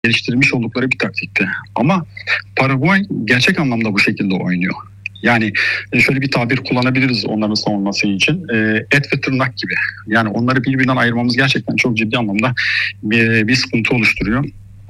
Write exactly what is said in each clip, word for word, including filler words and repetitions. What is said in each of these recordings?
geliştirmiş oldukları bir taktikti. Ama Paraguay gerçek anlamda bu şekilde oynuyor. Yani şöyle bir tabir kullanabiliriz onların savunması için. Et ve tırnak gibi. Yani onları birbirinden ayırmamız gerçekten çok ciddi anlamda bir, bir sıkıntı oluşturuyor.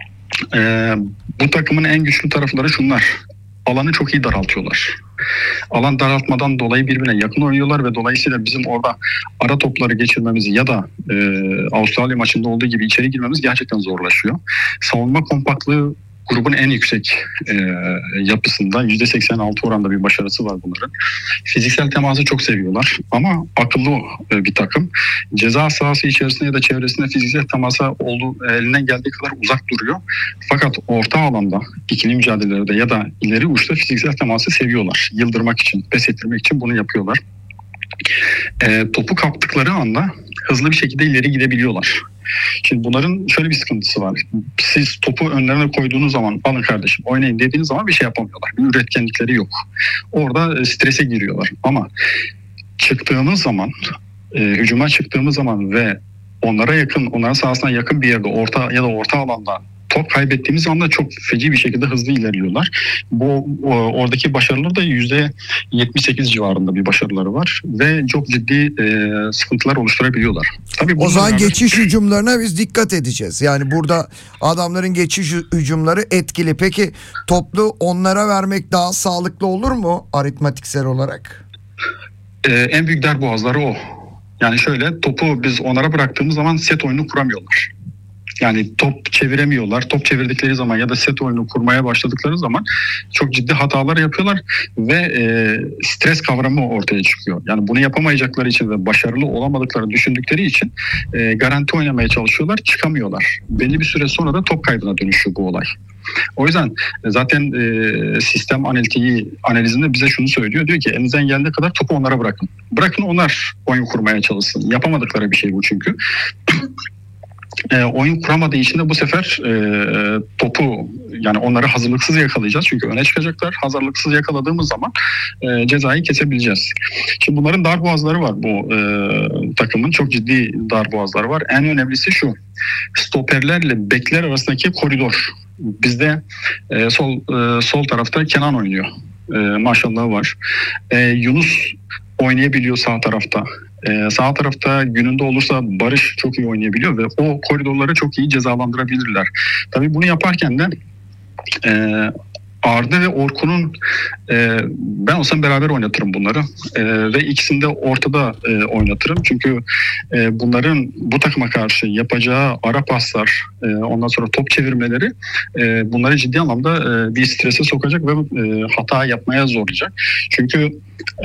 Bu takımın en güçlü tarafları şunlar. Alanı çok iyi daraltıyorlar. Alan daraltmadan dolayı birbirine yakın oynuyorlar ve dolayısıyla bizim orada ara topları geçirmemiz ya da e, Avustralya maçında olduğu gibi içeri girmemiz gerçekten zorlaşıyor. Savunma kompaktlığı grubun en yüksek e, yapısında yüzde seksen altı oranda bir başarısı var bunların. Fiziksel teması çok seviyorlar ama akıllı e, bir takım. Ceza sahası içerisinde ya da çevresinde fiziksel temasa olduğu, elinden geldiği kadar uzak duruyor. Fakat orta alanda ikili mücadelelerde ya da ileri uçta fiziksel teması seviyorlar. Yıldırmak için, pes ettirmek için bunu yapıyorlar. E, topu kaptıkları anda hızlı bir şekilde ileri gidebiliyorlar. Şimdi bunların şöyle bir sıkıntısı var. Siz topu önlerine koyduğunuz zaman alın kardeşim oynayın dediğiniz zaman bir şey yapamıyorlar. Bir üretkenlikleri yok. Orada strese giriyorlar. Ama çıktığımız zaman, e, hücuma çıktığımız zaman ve onlara yakın, onların sahasına yakın bir yerde orta ya da orta alanda top kaybettiğimiz anda çok feci bir şekilde hızlı ilerliyorlar. Bu o, oradaki başarıları da yüzde yetmiş sekiz civarında bir başarıları var ve çok ciddi e, sıkıntılar oluşturabiliyorlar. Tabii o zaman beraber... geçiş hücumlarına biz dikkat edeceğiz. Yani burada adamların geçiş hücumları etkili. Peki toplu onlara vermek daha sağlıklı olur mu aritmatiksel olarak? Ee, en büyük derboğazları o. Yani şöyle topu biz onlara bıraktığımız zaman set oyunu kuramıyorlar. Yani top çeviremiyorlar. Top çevirdikleri zaman ya da set oyunu kurmaya başladıkları zaman çok ciddi hatalar yapıyorlar ve e, stres kavramı ortaya çıkıyor. Yani bunu yapamayacakları için ve başarılı olamadıklarını düşündükleri için e, garanti oynamaya çalışıyorlar, çıkamıyorlar. Belli bir süre sonra da top kaybına dönüşüyor bu olay. O yüzden zaten e, sistem analitiği analizinde bize şunu söylüyor. Diyor ki elinizden geldiği kadar topu onlara bırakın. Bırakın onlar oyun kurmaya çalışsın. Yapamadıkları bir şey bu çünkü. E, oyun kuramadığı için de bu sefer e, topu yani onları hazırlıksız yakalayacağız. Çünkü öne çıkacaklar. Hazırlıksız yakaladığımız zaman e, cezayı kesebileceğiz. Şimdi bunların darboğazları var bu e, takımın. Çok ciddi darboğazları var. En önemlisi şu. Stoperlerle bekler arasındaki koridor. Bizde e, sol e, sol tarafta Kenan oynuyor. E, maşallahı var. E, Yunus oynayabiliyor sağ tarafta. Ee, sağ tarafta gününde olursa Barış çok iyi oynayabiliyor ve o koridorları çok iyi cezalandırabilirler. Tabii bunu yaparken de e, Arda ve Orkun'un e, ben olsam beraber oynatırım bunları e, ve ikisini de ortada e, oynatırım. Çünkü e, bunların bu takıma karşı yapacağı ara paslar, e, ondan sonra top çevirmeleri e, bunları ciddi anlamda e, bir strese sokacak ve e, hata yapmaya zorlayacak. Çünkü e,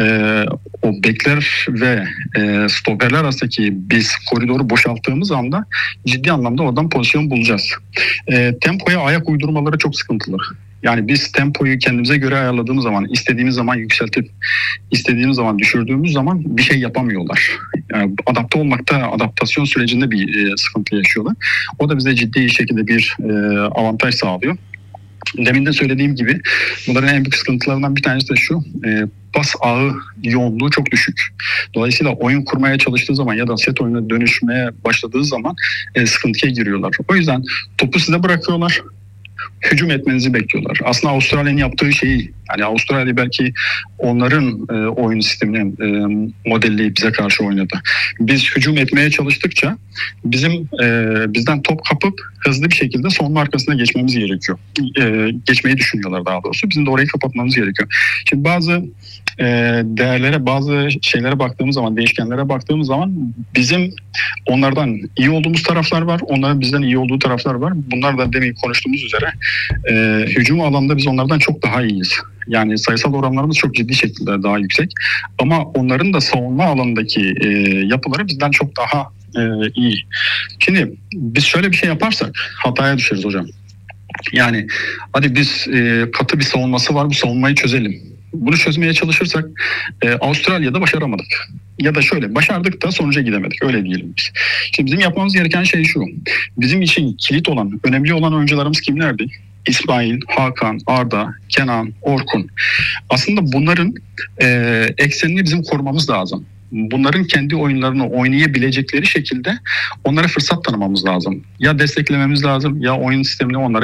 o bekler ve e, stoperler arasındaki biz koridoru boşalttığımız anda ciddi anlamda oradan pozisyon bulacağız. E, tempoya ayak uydurmaları çok sıkıntılı. Yani biz tempoyu kendimize göre ayarladığımız zaman, istediğimiz zaman yükseltip, istediğimiz zaman düşürdüğümüz zaman bir şey yapamıyorlar. Yani adapte olmakta, adaptasyon sürecinde bir e, sıkıntı yaşıyorlar. O da bize ciddi şekilde bir e, avantaj sağlıyor. Demin de söylediğim gibi bunların en büyük sıkıntılarından bir tanesi de şu. E, pas ağı yoğunluğu çok düşük. Dolayısıyla oyun kurmaya çalıştığı zaman ya da set oyuna dönüşmeye başladığı zaman e, sıkıntıya giriyorlar. O yüzden topu size bırakıyorlar. Hücum etmenizi bekliyorlar. Aslında Avustralya'nın yaptığı şeyi, yani Avustralya belki onların e, oyun sistemini e, modelleyip bize karşı oynadı. Biz hücum etmeye çalıştıkça bizim e, bizden top kapıp hızlı bir şekilde savunma arkasına geçmemiz gerekiyor. E, geçmeyi düşünüyorlar daha doğrusu. Bizim de orayı kapatmamız gerekiyor. Şimdi bazı e, değerlere, bazı şeylere baktığımız zaman, değişkenlere baktığımız zaman bizim onlardan iyi olduğumuz taraflar var. Onların bizden iyi olduğu taraflar var. Bunlar da demin konuştuğumuz üzere e, hücum alanında biz onlardan çok daha iyiyiz. Yani sayısal oranlarımız çok ciddi şekilde daha yüksek. Ama onların da savunma alanındaki e, yapıları bizden çok daha e, iyi. Şimdi biz şöyle bir şey yaparsak hataya düşeriz hocam. Yani hadi biz e, katı bir savunması var, bu savunmayı çözelim. Bunu çözmeye çalışırsak e, Avustralya'da başaramadık. Ya da şöyle başardık da sonuca gidemedik. Öyle diyelim biz. Şimdi bizim yapmamız gereken şey şu. Bizim için kilit olan, önemli olan oyuncularımız kimlerdi? İsmail, Hakan, Arda, Kenan, Orkun. Aslında bunların e, eksenini bizim korumamız lazım. bunların kendi oyunlarını oynayabilecekleri şekilde onlara fırsat tanımamız lazım. Ya desteklememiz lazım ya oyun sistemini onlara